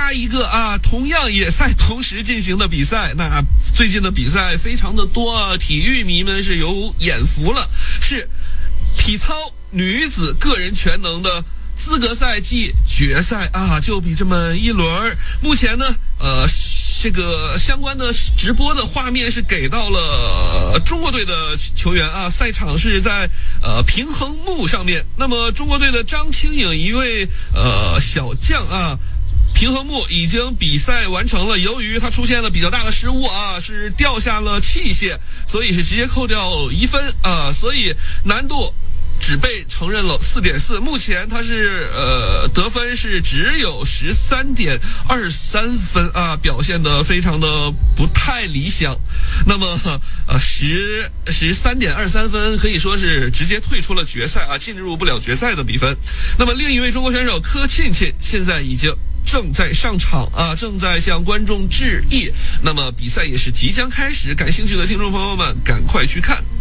加一个同样也在同时进行的比赛。那最近的比赛非常的多，体育迷们是有眼福了，是体操女子个人全能的资格赛暨决赛就比这么一轮。目前呢这个相关的直播的画面是给到了中国队的球员赛场是在平衡木上面。那么中国队的张清颖一位小将平衡木已经比赛完成了，由于他出现了比较大的失误是掉下了器械，所以是直接扣掉1分所以难度只被承认了4.4，目前他是得分是只有13.23分表现得非常的不太理想。那么13.23分可以说是直接退出了决赛进入不了决赛的比分。那么另一位中国选手柯沁沁现在已经正在上场正在向观众致意。那么比赛也是即将开始，感兴趣的听众朋友们赶快去看。